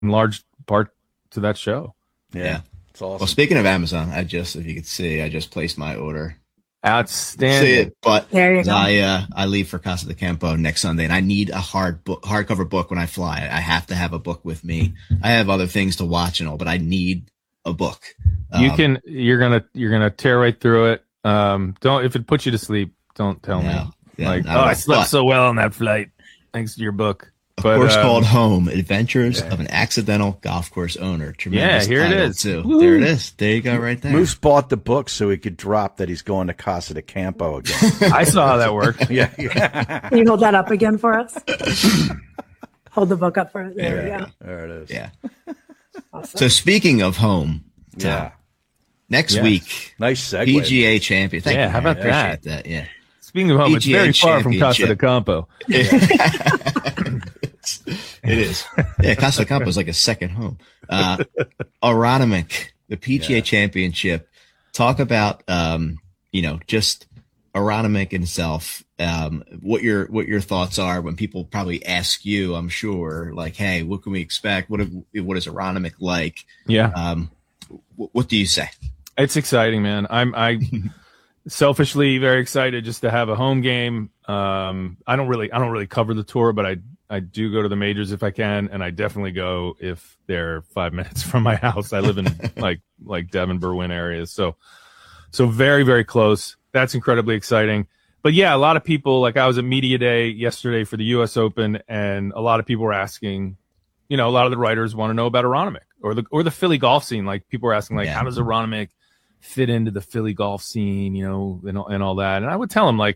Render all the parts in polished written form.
in large part to that show. Yeah. It's awesome. Well, speaking of Amazon, if you could see, I just placed my order. Outstanding. See it, but there you go. I leave for Casa de Campo next Sunday, and I need a hardcover book when I fly. I have to have a book with me. I have other things to watch and all, but I need a book. You're gonna tear right through it. Don't, if it puts you to sleep, don't tell me. Yeah, I slept so well on that flight thanks to your book. A course called Home: Adventures of an Accidental Golf Course Owner. Tremendous here it is. Too. There it is. There you go, right there. Moose bought the book so he could drop that he's going to Casa de Campo again. I saw how that worked. Yeah. Can you hold that up again for us? Hold the book up for us. There we go. There it is. Yeah. Awesome. So speaking of home, Yeah. next week, Nice segue. PGA champion. Thank you, how about appreciate that? Yeah. Speaking of home, it's PGA very far from Casa de Championship. Campo. It is. Yeah, Casa de Campo is like a second home. Aronimink, the PGA Championship. Talk about just Aronimink himself. What your thoughts are when people probably ask you, I'm sure, like, hey, what can we expect? What is Aronimink like? Yeah. What do you say? It's exciting, man. I selfishly very excited just to have a home game. I don't really cover the tour, but I do go to the majors if I can, and I definitely go if they're 5 minutes from my house. I live in like Devon, Berwyn areas, so very, very close. That's incredibly exciting. But yeah, a lot of people, like I was at Media Day yesterday for the U.S. Open, and a lot of people were asking, a lot of the writers want to know about Aronimink or the Philly golf scene. Like people were asking, how does Aronimink fit into the Philly golf scene, and all that. And I would tell them,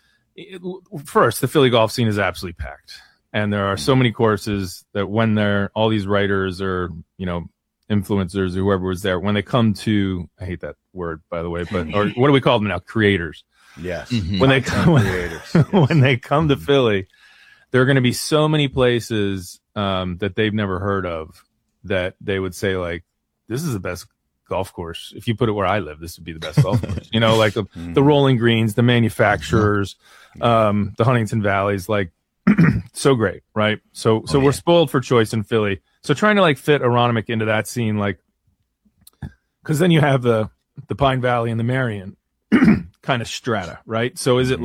first, the Philly golf scene is absolutely packed. And there are so many courses that when all these writers or, influencers or whoever was there, when they come to, I hate that word, by the way, but, or what do we call them now? Creators. Yes. Mm-hmm. When they come, when they come to Philly, there are going to be so many places, that they've never heard of that they would say, this is the best golf course. If you put it where I live, this would be the best golf course. The Rolling Greens, the manufacturers, the Huntington Valleys, so great, right? So we're spoiled for choice in Philly. So trying to fit Aronimink into that scene, because then you have the Pine Valley and the Marion kind of strata, right? So is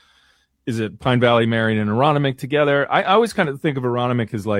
it Pine Valley, Marion, and Aronimink together? I always kind of think of Aronimink as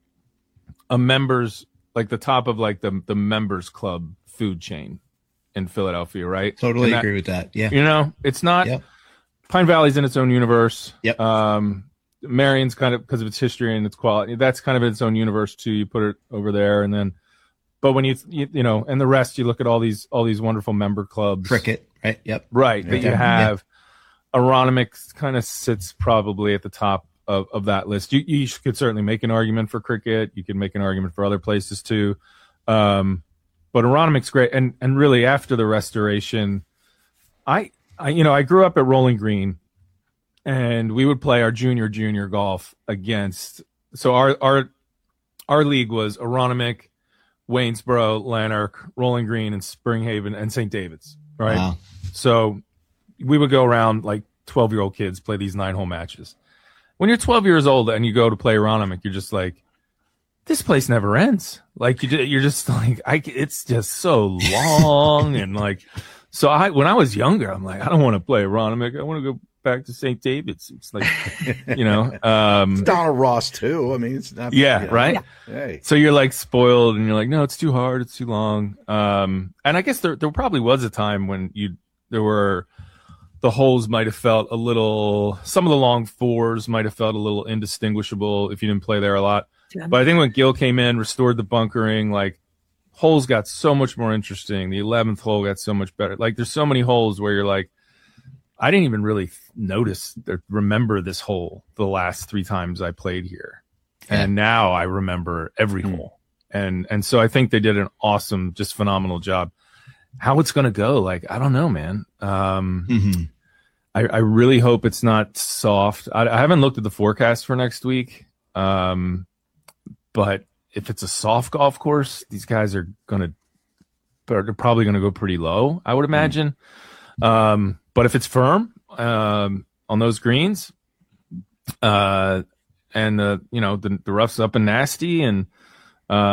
a members, the top of the members club food chain in Philadelphia, right? Totally agree with that. Yeah. It's not. Yep. Pine Valley's in its own universe. Yep. Marion's kind of, because of its history and its quality, that's kind of its own universe too. You put it over there, and then, but when you and the rest, you look at all these wonderful member clubs. Cricket, right? Yep. Right. That you have. Aronimink kind of sits probably at the top of that list. You could certainly make an argument for cricket. You could make an argument for other places too. But Aronimik's great. And really after the restoration, I grew up at Rolling Green, and we would play our junior golf against, so our league was Aronimink, Waynesboro, Lanark, Rolling Green, and Springhaven, and St. David's, right? Wow. So we would go around 12-year-old kids play these 9-hole matches. When you're 12 years old and you go to play Aronimink, you're just this place never ends. You're just it's just so long. And so when I was younger, I'm I don't want to play Aronimink. I want to go back to St. David's. It's it's Donald Ross too. I mean, it's not. Yeah. Right. Yeah. Hey. So you're spoiled, and you're no, it's too hard. It's too long. And I guess there probably was a time when the holes might have felt a little, some of the long fours might have felt a little indistinguishable if you didn't play there a lot. Yeah. But I think when Gil came in, restored the bunkering, holes got so much more interesting. The 11th hole got so much better. There's so many holes where you're I didn't even really notice or remember this hole the last 3 times I played here. Yeah. And now I remember every hole. And so I think they did an awesome, just phenomenal job. How it's going to go, I don't know, man. I really hope it's not soft. I haven't looked at the forecast for next week. But if it's a soft golf course, these guys are probably going to go pretty low, I would imagine. But if it's firm, on those greens, and the rough's up and nasty, and